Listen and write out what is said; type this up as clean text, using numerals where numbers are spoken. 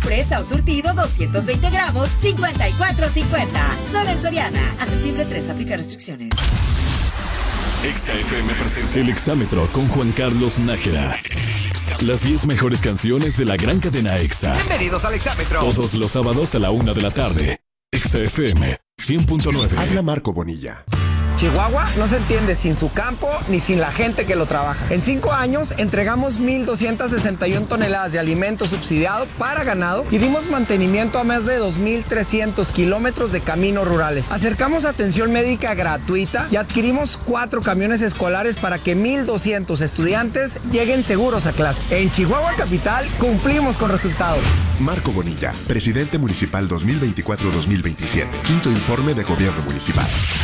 Fresa o surtido 220 gramos, 54.50. Solo en Soriana. A septiembre 3, aplica restricciones. Exa FM presenta El Exámetro con Juan Carlos Nájera. Las 10 mejores canciones de la gran cadena Exa. Bienvenidos al Exámetro. Todos los sábados a la 1 de la tarde. Exa FM 100.9. Habla Marco Bonilla. Chihuahua no se entiende sin su campo ni sin la gente que lo trabaja. En 5 años entregamos 1,261 toneladas de alimento subsidiado para ganado y dimos mantenimiento a más de 2,300 kilómetros de caminos rurales. Acercamos atención médica gratuita y adquirimos 4 camiones escolares para que 1,200 estudiantes lleguen seguros a clase. En Chihuahua Capital cumplimos con resultados. Marco Bonilla, presidente municipal 2024-2027. Quinto informe de gobierno municipal.